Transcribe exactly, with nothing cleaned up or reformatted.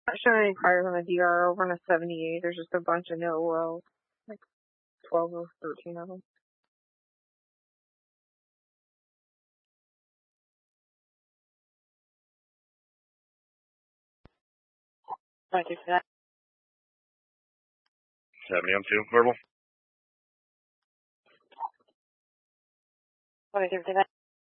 Not showing any priors on the D R over on a seventy-eight. There's just a bunch of no wells, like twelve or thirteen of them. Thank you for that. seventy on two, verbal. Thank you for that.